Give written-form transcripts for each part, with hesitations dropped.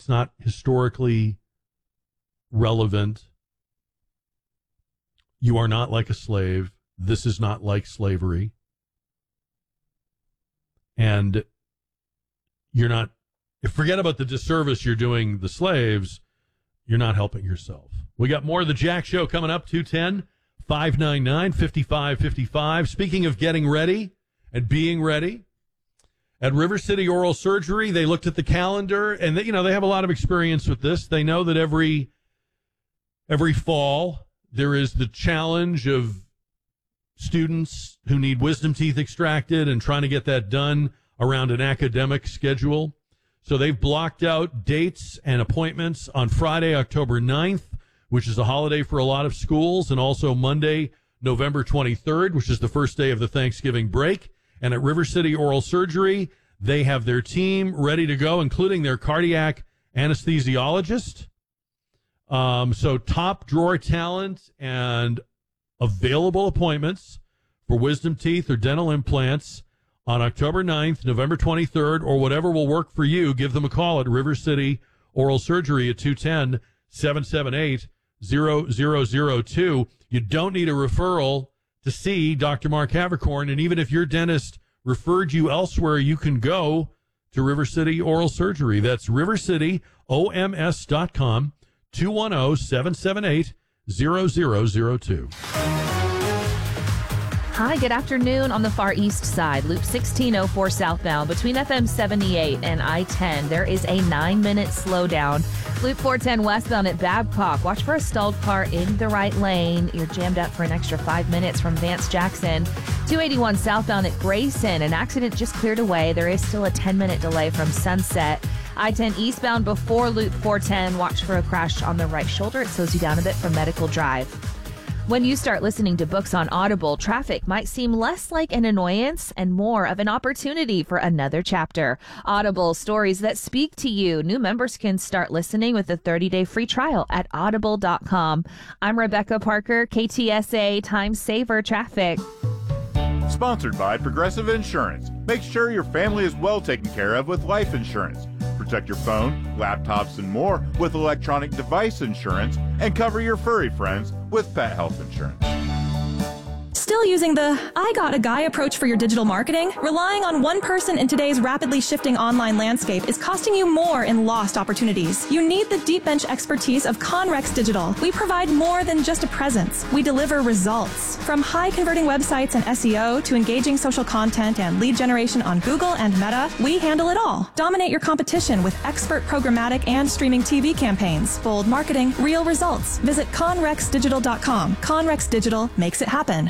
It's not historically relevant. You are not like a slave. This is not like slavery. And you're not, forget about the disservice you're doing the slaves. You're not helping yourself. We got more of the Jack Show coming up, 210-599-5555. Speaking of getting ready and being ready, at River City Oral Surgery, they looked at the calendar, and they have a lot of experience with this. They know that every fall there is the challenge of students who need wisdom teeth extracted and trying to get that done around an academic schedule. So they've blocked out dates and appointments on Friday, October 9th, which is a holiday for a lot of schools, and also Monday, November 23rd, which is the first day of the Thanksgiving break. And at River City Oral Surgery, they have their team ready to go, including their cardiac anesthesiologist. So top drawer talent and available appointments for wisdom teeth or dental implants on October 9th, November 23rd, or whatever will work for you. Give them a call at River City Oral Surgery at 210-778-0002. You don't need a referral to see Dr. Mark Havercorn, and even if your dentist referred you elsewhere, you can go to River City Oral Surgery. That's rivercityoms.com, 210-778-0002. Hi, good afternoon. On the far east side, Loop 1604 southbound between FM 78 and I-10, there is a 9-minute slowdown. Loop 410 westbound at Babcock, watch for a stalled car in the right lane. You're jammed up for an extra 5 minutes from Vance Jackson. 281 southbound at Grayson, an accident just cleared away. There is still a 10-minute delay from Sunset. I-10 eastbound before Loop 410, watch for a crash on the right shoulder. It slows you down a bit from Medical Drive. When you start listening to books on Audible, traffic might seem less like an annoyance and more of an opportunity for another chapter. Audible, stories that speak to you. New members can start listening with a 30-day free trial at audible.com. I'm Rebecca Parker, KTSA Time Saver Traffic. Sponsored by Progressive Insurance. Make sure your family is well taken care of with life insurance. Protect your phone, laptops, and more with electronic device insurance, and cover your furry friends with pet health insurance. Still using the I got a guy approach for your digital marketing? Relying on one person in today's rapidly shifting online landscape is costing you more in lost opportunities. You need the deep bench expertise of Conrex Digital. We provide more than just a presence. We deliver results. From high converting websites and SEO to engaging social content and lead generation on Google and Meta, we handle it all. Dominate your competition with expert programmatic and streaming TV campaigns. Bold marketing, real results. Visit conrexdigital.com. Conrex Digital makes it happen.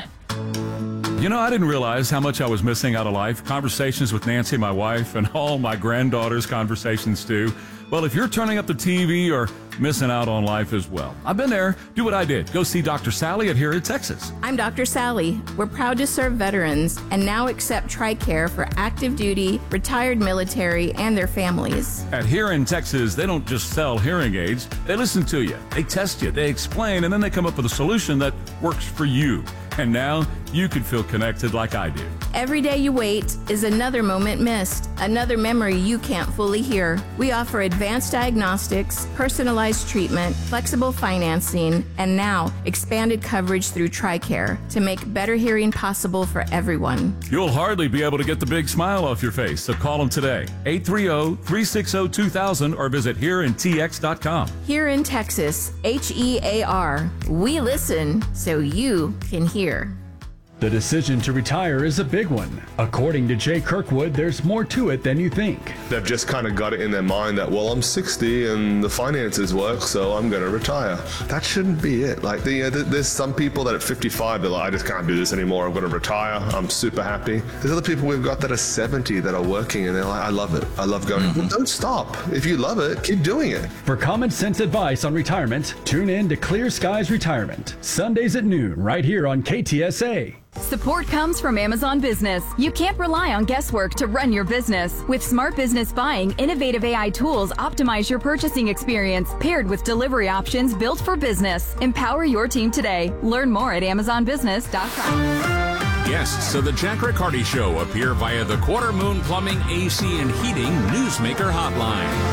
You know, I didn't realize how much I was missing out of life. Conversations with Nancy, my wife, and all my granddaughters' conversations too. Well, if you're turning up the TV or missing out on life as well, I've been there. Do what I did. Go see Dr. Sally at Here in Texas. I'm Dr. Sally. We're proud to serve veterans and now accept TRICARE for active duty, retired military, and their families. At Here in Texas, they don't just sell hearing aids. They listen to you. They test you. They explain, and then they come up with a solution that works for you. And now you can feel connected like I do. Every day you wait is another moment missed, another memory you can't fully hear. We offer advanced diagnostics, personalized treatment, flexible financing, and now expanded coverage through TRICARE to make better hearing possible for everyone. You'll hardly be able to get the big smile off your face, so call them today. 830-360-2000 or visit hereintx.com. Here in Texas, HEAR. We listen so you can hear. The decision to retire is a big one. According to Jay Kirkwood, there's more to it than you think. They've just kind of got it in their mind that, well, I'm 60 and the finances work, so I'm going to retire. That shouldn't be it. Like, there's some people that at 55, they're like, I just can't do this anymore. I'm going to retire. I'm super happy. There's other people we've got that are 70 that are working and they're like, I love it. I love going. Well, don't stop. If you love it, keep doing it. For common sense advice on retirement, tune in to Clear Skies Retirement, Sundays at noon, right here on KTSA. Support comes from Amazon Business. You can't rely on guesswork to run your business. With Smart Business Buying, innovative AI tools optimize your purchasing experience, paired with delivery options built for business. Empower your team today. Learn more at amazonbusiness.com. Guests of the Jack Riccardi Show appear via the Quarter Moon Plumbing, AC, and Heating Newsmaker Hotline.